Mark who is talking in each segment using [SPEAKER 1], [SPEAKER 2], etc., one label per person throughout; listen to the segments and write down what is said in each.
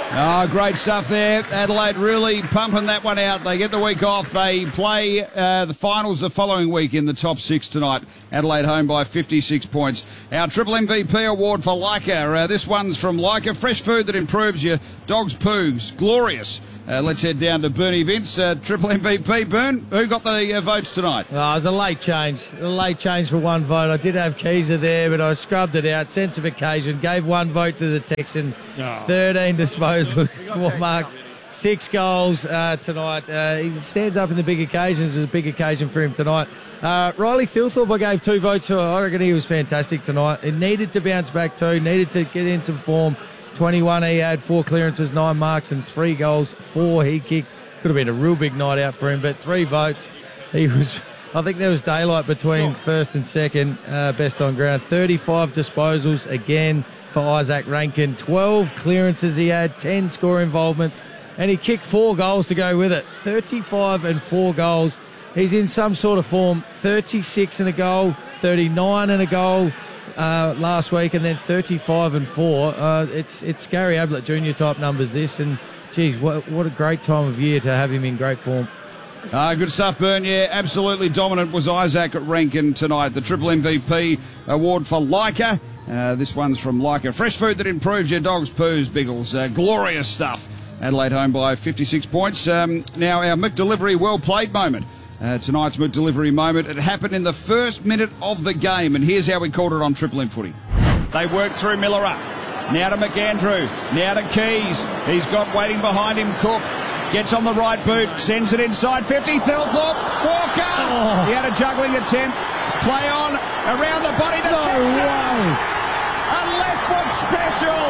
[SPEAKER 1] Oh, great stuff there. Adelaide really pumping that one out. They get the week off. They play the finals the following week in the top 6 tonight. Adelaide home by 56 points. Our Triple MVP award for Leica. This one's from Leica. Fresh food that improves your dog's poos. Glorious. Let's head down to Bernie Vince. Triple MVP. Bern, who got the votes tonight?
[SPEAKER 2] Oh, it was a late change for one vote. I did have Keezer there, but I scrubbed it out. Sense of occasion. Gave one vote to the Texan. 13 disposals, 4 marks, 6 goals tonight. He stands up in the big occasions. It was a big occasion for him tonight. Riley Thilthorpe, I gave 2 votes for. I reckon he was fantastic tonight. He needed to bounce back too, needed to get in some form. 21 he had, 4 clearances, 9 marks and 3 goals, 4 he kicked. Could have been a real big night out for him, but 3 votes. He was, I think there was daylight between first and second, best on ground. 35 disposals again for Isaac Rankin. 12 clearances he had, 10 score involvements, and he kicked 4 goals to go with it. 35 and 4 goals. He's in some sort of form. 36 and a goal, 39 and a goal. Last week, and then 35 and 4. It's Gary Ablett Jr. type numbers, this, and geez, what a great time of year to have him in great form.
[SPEAKER 1] Good stuff, Bern. Yeah, absolutely dominant was Isaac Rankin tonight. The Triple MVP award for Leica. This one's from Leica. Fresh food that improves your dog's poos, Biggles. Glorious stuff. Adelaide home by 56 points. Now our McDelivery well played moment. Tonight's McDelivery moment. It happened in the first minute of the game, and here's how we called it on Triple M Footy. They work through Miller up. Now to McAndrew. Now to Keys. He's got waiting behind him Cook. Gets on the right boot. Sends it inside 50. Thilthorpe. Walker. Oh. He had a juggling attempt. Play on. Around the body. The Texan. A left foot special.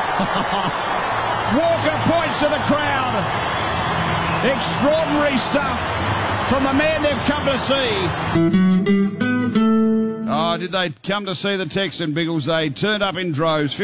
[SPEAKER 1] Walker points to the crowd. Extraordinary stuff from the man they've come to see. Oh, did they come to see the Texan, Biggles? They turned up in droves.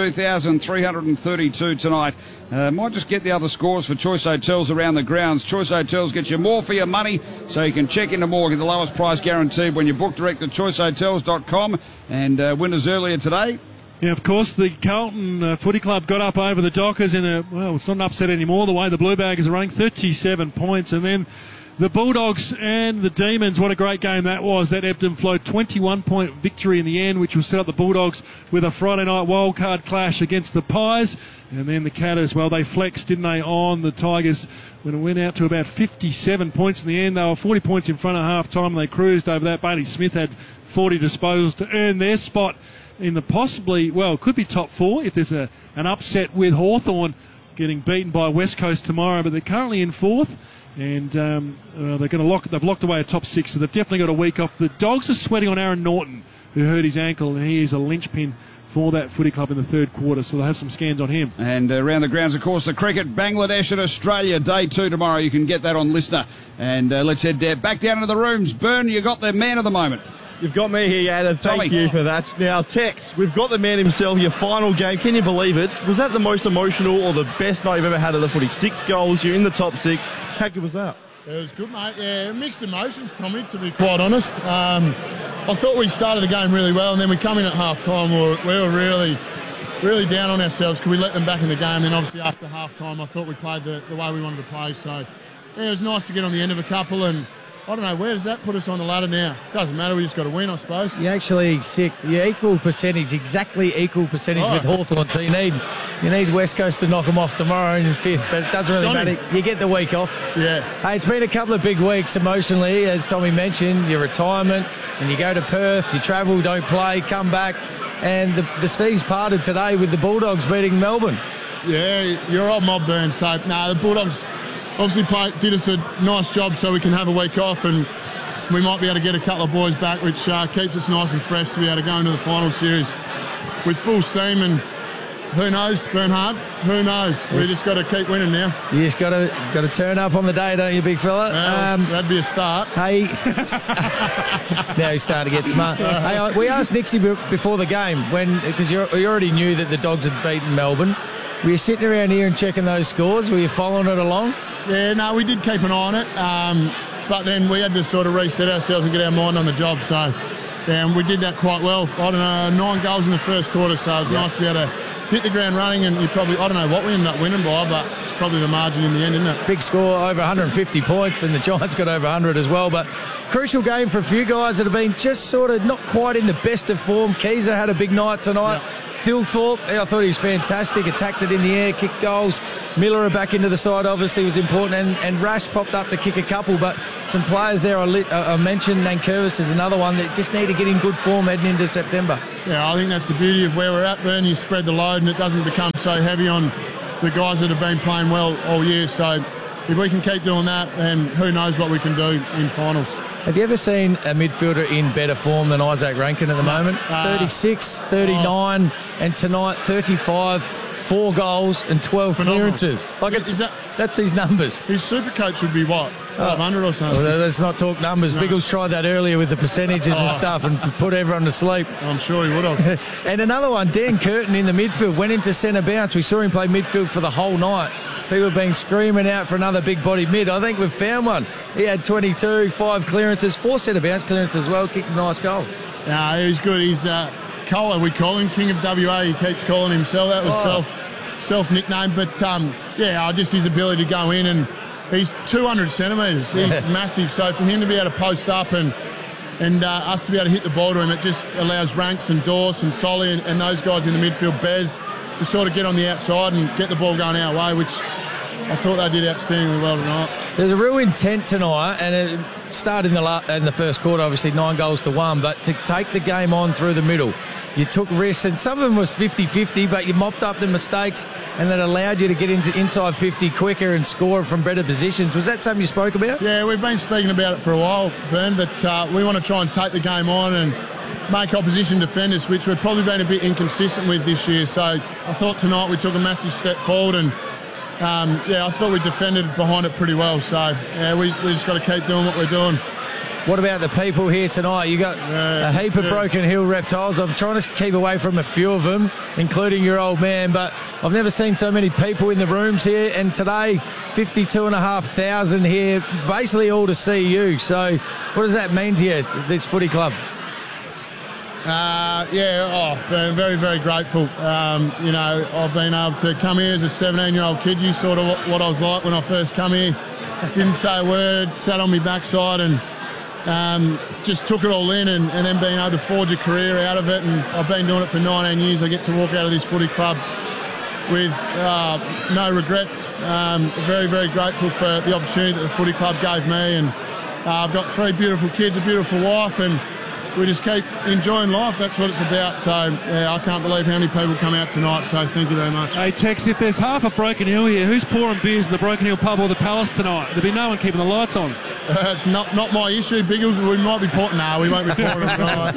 [SPEAKER 1] 52,332 tonight. Might just get the other scores for Choice Hotels around the grounds. Choice Hotels get you more for your money, so you can check into more. Get the lowest price guaranteed when you book direct at choicehotels.com. And winners earlier today.
[SPEAKER 3] Yeah, of course, the Carlton Footy Club got up over the Dockers in a, well, it's not an upset anymore, the way the Blue Baggers are running, 37 points. And then the Bulldogs and the Demons, what a great game that was. That ebbed and flowed, 21-point victory in the end, which will set up the Bulldogs with a Friday night wildcard clash against the Pies. And then the Catters, well, they flexed, didn't they, on the Tigers when it went out to about 57 points in the end. They were 40 points in front at half-time, and they cruised over that. Bailey Smith had 40 disposals to earn their spot in the possibly, well, could be top 4 if there's an upset with Hawthorn getting beaten by West Coast tomorrow, but they're currently in 4th. And they're going to they've locked away a top 6, so they've definitely got a week off. The Dogs are sweating on Aaron Norton, who hurt his ankle, and he is a linchpin for that footy club in the third quarter, so they'll have some scans on him. And
[SPEAKER 1] around the grounds, of course, the cricket, Bangladesh and Australia, day 2 tomorrow. You can get that on Listener. And let's head back down into the rooms. Bern, you got the man of the moment.
[SPEAKER 4] You've got me here, Adam. Thank you for that. Now, Tex, we've got the man himself, your final game. Can you believe it? Was that the most emotional or the best night you've ever had of the footy? 6 goals, you're in the top 6. How good was that?
[SPEAKER 5] It was good, mate. Yeah, mixed emotions, Tommy, to be quite honest. I thought we started the game really well, and then we come in at half-time. We were really, really down on ourselves because we let them back in the game. Then, obviously, after half-time, I thought we played the way we wanted to play. So, yeah, it was nice to get on the end of a couple, and I don't know, where does that put us on the ladder now? Doesn't matter, we just got to win, I suppose.
[SPEAKER 2] You're actually 6th. You're equal percentage, exactly equal percentage with Hawthorn. So you need West Coast to knock them off tomorrow in 5th, but it doesn't really matter. You get the week off.
[SPEAKER 5] Yeah.
[SPEAKER 2] Hey, it's been a couple of big weeks emotionally, as Tommy mentioned, your retirement, and you go to Perth, you travel, don't play, come back, and the seas parted today with the Bulldogs beating Melbourne.
[SPEAKER 5] Yeah, you're old mob, Burn. So, the Bulldogs obviously did us a nice job so we can have a week off, and we might be able to get a couple of boys back, which keeps us nice and fresh to be able to go into the final series with full steam. And who knows, Bernhard? Who knows? Yes. We just got to keep winning now. You
[SPEAKER 2] just got to turn up on the day, don't you, big fella?
[SPEAKER 5] Well, that'd be a start.
[SPEAKER 2] Hey, now he's starting to get smart. Hey, we asked Nixie before the game because you already knew that the Dogs had beaten Melbourne. Were you sitting around here and checking those scores? Were you following it along?
[SPEAKER 5] Yeah, no, we did keep an eye on it, but then we had to sort of reset ourselves and get our mind on the job. So, we did that quite well. I don't know, 9 goals in the first quarter, so it was nice to be able to hit the ground running, and you probably, I don't know what we ended up winning by, but it's probably the margin in the end, isn't it?
[SPEAKER 2] Big score, over 150 points, and the Giants got over 100 as well. But crucial game for a few guys that have been just sort of not quite in the best of form. Keezer had a big night tonight.
[SPEAKER 5] Yeah.
[SPEAKER 2] Thilthorpe, I thought he was fantastic, attacked it in the air, kicked goals. Miller back into the side obviously was important, and Rash popped up to kick a couple, but some players there I mentioned, Nankervis is another one that just need to get in good form heading into September.
[SPEAKER 5] Yeah, I think that's the beauty of where we're at, Bern. You spread the load and it doesn't become so heavy on the guys that have been playing well all year, so if we can keep doing that, then who knows what we can do in finals.
[SPEAKER 2] Have you ever seen a midfielder in better form than Isaac Rankin at the moment? 36, 39, and tonight 35, 4 goals and 12 clearances. Like that's his numbers.
[SPEAKER 5] His super coach would be what, 500 or something?
[SPEAKER 2] Well, let's not talk numbers. No. Biggles tried that earlier with the percentages and stuff and put everyone to sleep.
[SPEAKER 5] I'm sure he would have.
[SPEAKER 2] And another one, Dan Curtin in the midfield, went into centre bounce. We saw him play midfield for the whole night. People have been screaming out for another big-bodied mid. I think we've found one. He had 22, 5 clearances, 4 centre-bounce clearances as well, kicked a nice goal.
[SPEAKER 5] Yeah, he's good. He's Cola, we call him, King of WA. He keeps calling himself. That was self-nickname. But, just his ability to go in, and he's 200 centimetres. He's massive. So for him to be able to post up and us to be able to hit the ball to him, it just allows Ranks and Dorse and Solly and those guys in the midfield, Bez, to sort of get on the outside and get the ball going our way, which I thought they did outstandingly well tonight.
[SPEAKER 2] There's a real intent tonight, and it started in the first quarter, obviously 9 goals to 1, but to take the game on through the middle. You took risks, and some of them was 50-50, but you mopped up the mistakes, and that allowed you to get into inside 50 quicker and score from better positions. Was that something you spoke about?
[SPEAKER 5] Yeah, we've been speaking about it for a while, Bern, but we want to try and take the game on and make opposition defenders, which we've probably been a bit inconsistent with this year. So I thought tonight we took a massive step forward, and I thought we defended behind it pretty well. So we just got to keep doing what we're doing.
[SPEAKER 2] What about the people here tonight? You got a heap of Broken Hill reptiles. I'm trying to keep away from a few of them, including your old man, but I've never seen so many people in the rooms here, and today 52,500 here, basically all to see you. So what does that mean to you, this footy club?
[SPEAKER 5] Been very, very grateful. I've been able to come here as a 17-year-old kid. You sort of what I was like when I first come here. Didn't say a word, sat on my backside and just took it all in, and then being able to forge a career out of it. And I've been doing it for 19 years. I get to walk out of this footy club with no regrets. Very, very grateful for the opportunity that the footy club gave me. And I've got 3 beautiful kids, a beautiful wife, and we just keep enjoying life. That's what it's about. So, I can't believe how many people come out tonight. So, thank you very much.
[SPEAKER 3] Hey, Tex, if there's half a Broken Hill here, who's pouring beers in the Broken Hill pub or the Palace tonight? There'll be no one keeping the lights on.
[SPEAKER 5] It's not my issue, Biggles. We might be pouring. No, we won't be pouring them tonight.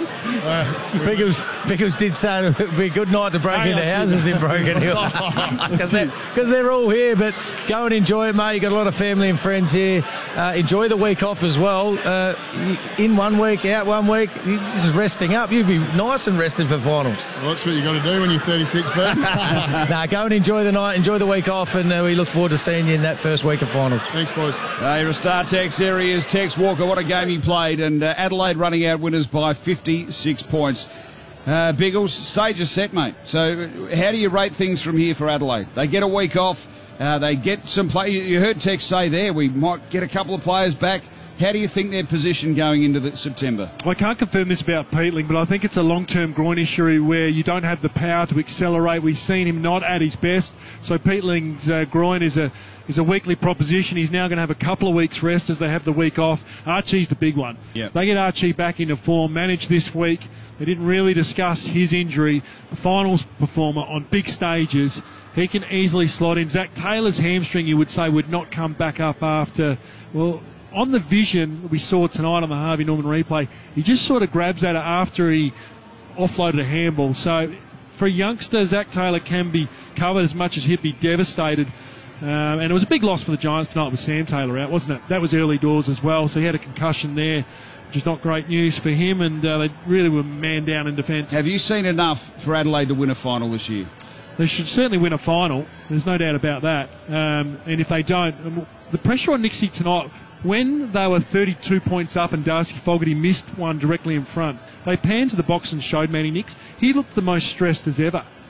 [SPEAKER 2] Biggles did say it would be a good night to break into houses in Broken Hill. Because they're all here. But go and enjoy it, mate. You've got a lot of family and friends here. Enjoy the week off as well. In 1 week, out 1 week. You're just resting up. You'd be nice and rested for finals.
[SPEAKER 5] Well, that's what you got to do when you're 36, Bert.
[SPEAKER 2] Go and enjoy the night, enjoy the week off, and we look forward to seeing you in that first week of finals.
[SPEAKER 5] Thanks, boys.
[SPEAKER 1] You're a star, Tex. There he is, Tex Walker. What a game he played, and Adelaide running out winners by 56 points. Biggles, stage is set, mate. So how do you rate things from here for Adelaide? They get a week off. They get some play. You heard Tex say there, we might get a couple of players back. How do you think their position going into September?
[SPEAKER 3] I can't confirm this about Peatling, but I think it's a long-term groin issue where you don't have the power to accelerate. We've seen him not at his best. So Peatling's groin is a weekly proposition. He's now going to have a couple of weeks rest as they have the week off. Archie's the big one.
[SPEAKER 1] Yep.
[SPEAKER 3] They get Archie back into form, managed this week. They didn't really discuss his injury. A finals performer on big stages. He can easily slot in. Zach Taylor's hamstring, you would say, would not come back up after, well, on the vision we saw tonight on the Harvey Norman replay, he just sort of grabs at it after he offloaded a handball. So for a youngster, Zach Taylor can be covered as much as he'd be devastated. And it was a big loss for the Giants tonight with Sam Taylor out, wasn't it? That was early doors as well, so he had a concussion there, which is not great news for him, and they really were man down in defence.
[SPEAKER 1] Have you seen enough for Adelaide to win a final this year?
[SPEAKER 3] They should certainly win a final. There's no doubt about that. And if they don't, the pressure on Nixie tonight, when they were 32 points up and Darcy Fogarty missed one directly in front, they panned to the box and showed Manny Nix. He looked the most stressed as ever.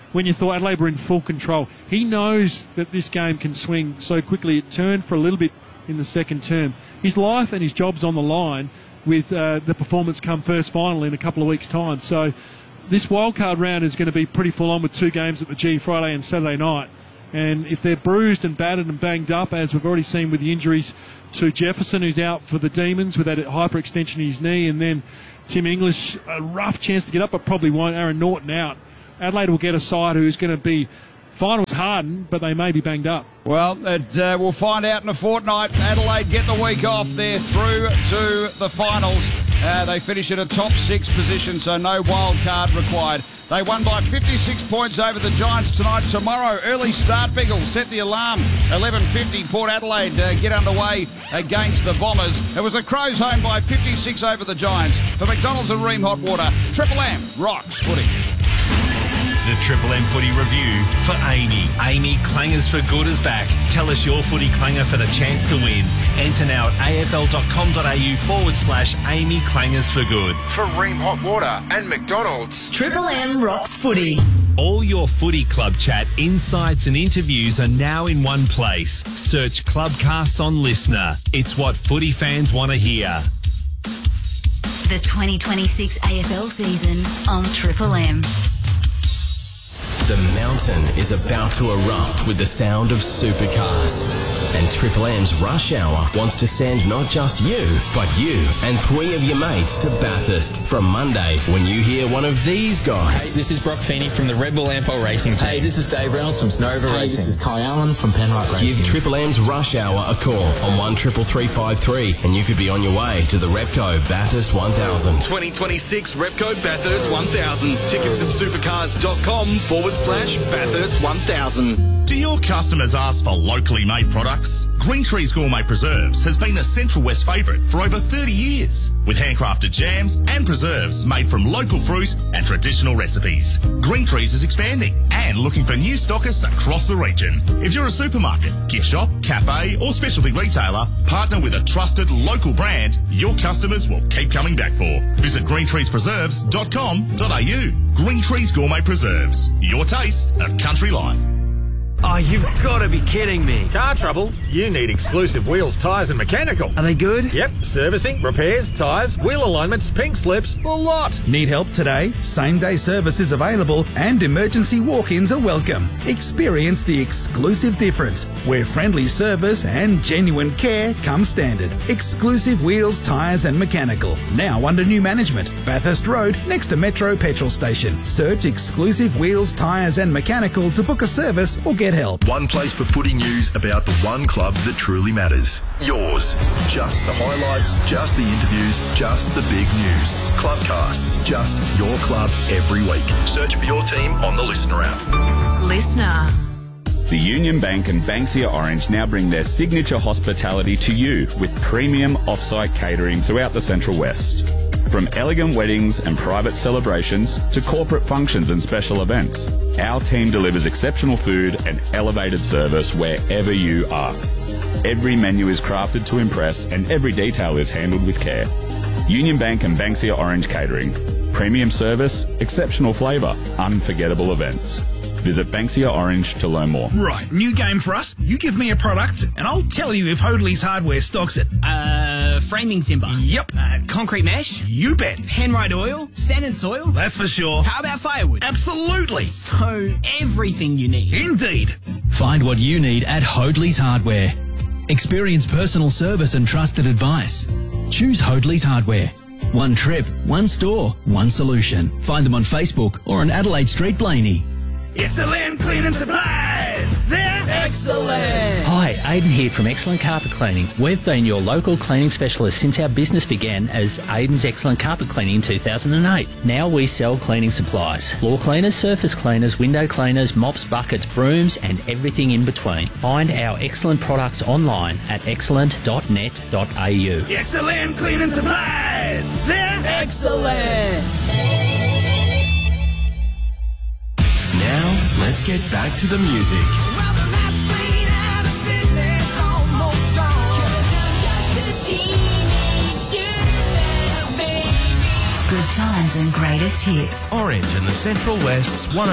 [SPEAKER 3] when you thought Adelaide were in full control. He knows that this game can swing so quickly. It turned for a little bit in the second term. His life and his job's on the line with the performance come first final in a couple of weeks' time. So this wildcard round is going to be pretty full on with 2 games at the G Friday and Saturday night. And if they're bruised and battered and banged up, as we've already seen with the injuries to Jefferson, who's out for the Demons with that hyperextension in his knee, and then Tim English, a rough chance to get up, but probably won't. Aaron Norton out. Adelaide will get a side who's going to be finals hardened, but they may be banged up.
[SPEAKER 1] Well, we'll find out in a fortnight. Adelaide get the week off. They're through to the finals. They finish in a top 6 position, so no wild card required. They won by 56 points over the Giants tonight. Tomorrow, early start, Biggles. Set the alarm. 11:50, Port Adelaide get underway against the Bombers. It was the Crows home by 56 over the Giants. For McDonald's and Ream Hot Water, Triple M rocks footy.
[SPEAKER 6] The Triple M Footy Review for Amy. Amy Clangers for Good is back. Tell us your footy clanger for the chance to win. Enter now at afl.com.au/Amy Clangers for Good.
[SPEAKER 7] For Ream Hot Water and McDonald's.
[SPEAKER 8] Triple M rocks footy.
[SPEAKER 6] All your footy club chat, insights and interviews are now in one place. Search Clubcast on Listener. It's what footy fans want to hear.
[SPEAKER 8] The 2026 AFL season on Triple M.
[SPEAKER 9] The mountain is about to erupt with the sound of supercars. And Triple M's Rush Hour wants to send not just you, but you and 3 of your mates to Bathurst from Monday when you hear one of these guys.
[SPEAKER 10] Hey, this is Brock Feeney from the Red Bull Ampol Racing Team.
[SPEAKER 11] Hey, this is Dave Reynolds from Snova Racing.
[SPEAKER 10] This is Kai Allen from Penrite Racing.
[SPEAKER 9] Give Triple M's Rush Hour a call on 133353 and you could be on your way to the Repco Bathurst 1000.
[SPEAKER 7] 2026 Repco Bathurst 1000. Tickets at supercars.com/Bathurst 1000.
[SPEAKER 12] Do your customers ask for locally made products? Green Trees Gourmet Preserves has been a Central West favourite for over 30 years, with handcrafted jams and preserves made from local fruit and traditional recipes. Green Trees is expanding and looking for new stockists across the region. If you're a supermarket, gift shop, cafe or specialty retailer, partner with a trusted local brand your customers will keep coming back for. Visit greentreespreserves.com.au. Green Trees Gourmet Preserves, your taste of country life.
[SPEAKER 13] Oh, you've got to be kidding me. Car trouble? You need Exclusive Wheels, Tyres and Mechanical. Are they good? Yep. Servicing, repairs, tyres, wheel alignments, pink slips, the lot.
[SPEAKER 14] Need help today? Same-day service is available and emergency walk-ins are welcome. Experience the exclusive difference where friendly service and genuine care come standard. Exclusive Wheels, Tyres and Mechanical. Now under new management. Bathurst Road next to Metro Petrol Station. Search Exclusive Wheels, Tyres and Mechanical to book a service or get help.
[SPEAKER 15] One place for footy news about the one club that truly matters. Yours. Just the highlights, just the interviews, just the big news. Clubcasts, just your club every week. Search for your team on the Listener app.
[SPEAKER 8] Listener.
[SPEAKER 16] The Union Bank and Banksia Orange now bring their signature hospitality to you with premium off-site catering throughout the Central West. From elegant weddings and private celebrations to corporate functions and special events, our team delivers exceptional food and elevated service wherever you are. Every menu is crafted to impress and every detail is handled with care. Union Bank and Banksia Orange Catering. Premium service, exceptional flavour, unforgettable events. Visit Banksia Orange to learn more.
[SPEAKER 14] Right, new game for us. You give me a product and I'll tell you if Hoadley's Hardware stocks it.
[SPEAKER 17] Framing timber.
[SPEAKER 14] Yep.
[SPEAKER 17] Concrete mesh.
[SPEAKER 14] You bet.
[SPEAKER 17] Penrite oil. Sand and soil.
[SPEAKER 14] That's for sure.
[SPEAKER 17] How about firewood?
[SPEAKER 14] Absolutely.
[SPEAKER 17] So, everything you need.
[SPEAKER 14] Indeed.
[SPEAKER 18] Find what you need at Hoadley's Hardware. Experience personal service and trusted advice. Choose Hoadley's Hardware. One trip, one store, one solution. Find them on Facebook or on Adelaide Street, Blaney.
[SPEAKER 14] Excellent Cleaning Supplies! They're excellent!
[SPEAKER 19] Hi, Aidan here from Excellent Carpet Cleaning. We've been your local cleaning specialist since our business began as Aidan's Excellent Carpet Cleaning in 2008. Now we sell cleaning supplies. Floor cleaners, surface cleaners, window cleaners, mops, buckets, brooms and everything in between. Find our excellent products online at excellent.net.au.
[SPEAKER 14] Excellent Cleaning Supplies! They're excellent!
[SPEAKER 9] Now, let's get back to the music.
[SPEAKER 8] Good times and greatest hits.
[SPEAKER 9] Orange and the Central West's